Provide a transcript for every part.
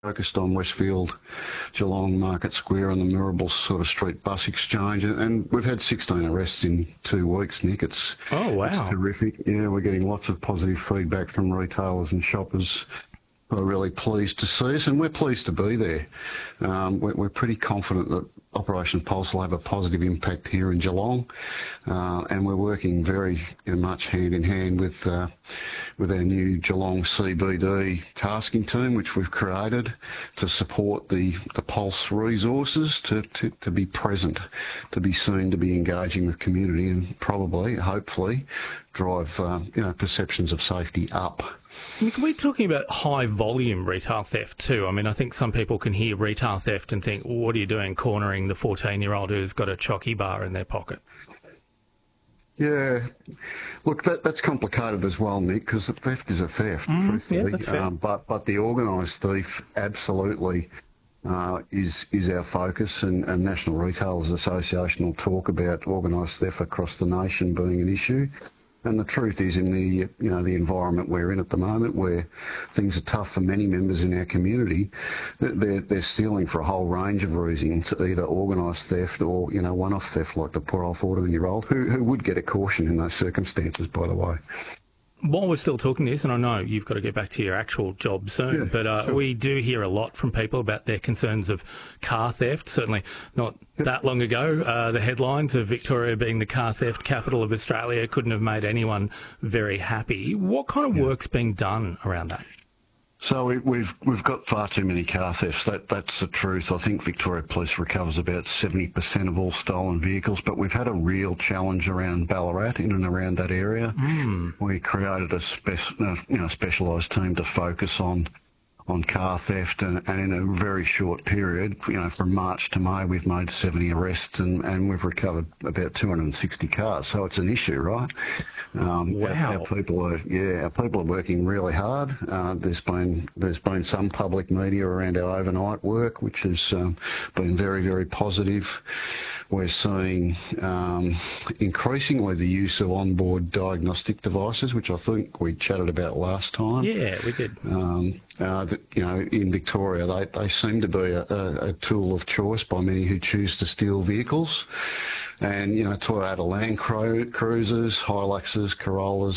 focused on Westfield, Geelong, Market Square and the Mirrabel sort of street bus exchange. And we've had 16 arrests in 2 weeks, Nick. It's terrific. Yeah, we're getting lots of positive feedback from retailers and shoppers who are really pleased to see us, and we're pleased to be there. We're pretty confident that Operation Pulse will have a positive impact here in Geelong, and we're working very much hand in hand with our new Geelong CBD tasking team, which we've created to support the Pulse resources to be present, to be seen, to be engaging with community, and probably, hopefully, drive perceptions of safety up. We're talking about high volume retail theft too. I mean, I think some people can hear retail theft and think, well, what are you doing cornering the 14-year-old who's got a chocky bar in their pocket? Yeah, look, that's complicated as well, Nick, because a theft is a theft, truthfully. Yeah, that's fair. But the organised thief absolutely is our focus, and National Retailers Association will talk about organised theft across the nation being an issue. And the truth is, in the the environment we're in at the moment, where things are tough for many members in our community, they're stealing for a whole range of reasons, either organised theft or one-off theft, like the poor old 14-year-old who would get a caution in those circumstances, by the way. While we're still talking this, and I know you've got to get back to your actual job soon, but sure. We do hear a lot from people about their concerns of car theft. Certainly not that long ago, the headlines of Victoria being the car theft capital of Australia couldn't have made anyone very happy. What kind of work's being done around that? So we've got far too many car thefts. That's the truth. I think Victoria Police recovers about 70% of all stolen vehicles, but we've had a real challenge around Ballarat, in and around that area. We created a specialised team to focus on car theft, and in a very short period, from March to May, we've made 70 arrests and we've recovered about 260 cars. So it's an issue, right? Wow. Our people are working really hard. There's been some public media around our overnight work, which has been very, very positive. We're seeing increasingly the use of onboard diagnostic devices, which I think we chatted about last time. Yeah, we did. In Victoria, they seem to be a tool of choice by many who choose to steal vehicles. And, Toyota Land Cruisers, Hiluxes, Corollas,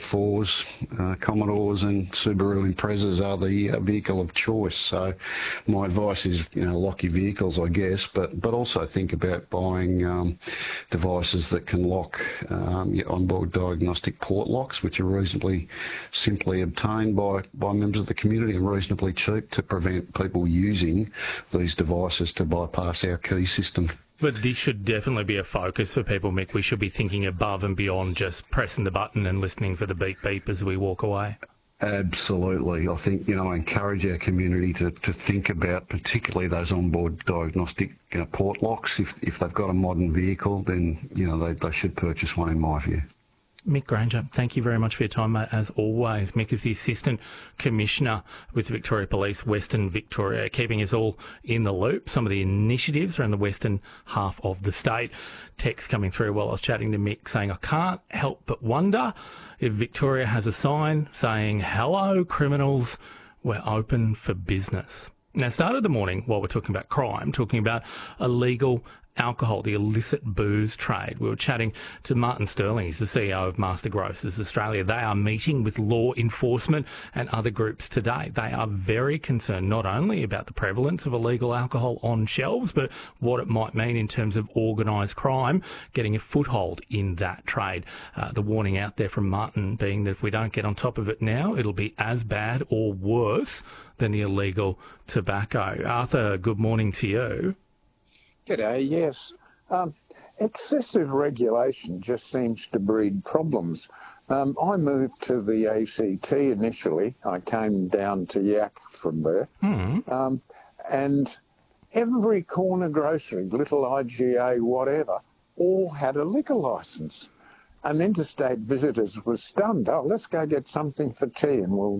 RAV4s, Commodores and Subaru Imprezas are the vehicle of choice. So my advice is, lock your vehicles, I guess, but also think about buying devices that can lock your onboard diagnostic port locks, which are reasonably simply obtained by members of the community and reasonably cheap, to prevent people using these devices to bypass our key system. But this should definitely be a focus for people, Mick. We should be thinking above and beyond just pressing the button and listening for the beep beep as we walk away. Absolutely. I think, I encourage our community to think about particularly those onboard diagnostic port locks. If they've got a modern vehicle, then, they should purchase one, in my view. Mick Granger, thank you very much for your time, mate, as always. Mick is the Assistant Commissioner with Victoria Police, Western Victoria, keeping us all in the loop. Some of the initiatives around the western half of the state. Text coming through while I was chatting to Mick saying, I can't help but wonder if Victoria has a sign saying, hello, criminals, we're open for business. Now, started the morning while we're talking about crime, talking about illegal alcohol, the illicit booze trade. We were chatting to Martin Sterling. He's the CEO of Master Grocers Australia. They are meeting with law enforcement and other groups today. They are very concerned not only about the prevalence of illegal alcohol on shelves, but what it might mean in terms of organised crime getting a foothold in that trade. The warning out there from Martin being that if we don't get on top of it now, it'll be as bad or worse than the illegal tobacco. Arthur, good morning to you. G'day, yes. Excessive regulation just seems to breed problems. I moved to the ACT initially. I came down to Yak from there. And every corner grocery, little IGA, whatever, all had a liquor licence. And interstate visitors were stunned. Oh, let's go get something for tea and we'll...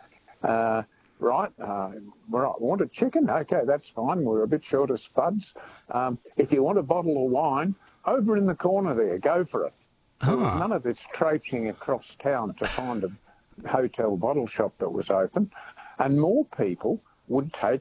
Right, want a chicken? Okay, that's fine. We're a bit short of spuds. If you want a bottle of wine, over in the corner there, go for it. None of this traipsing across town to find a hotel bottle shop that was open. And more people would take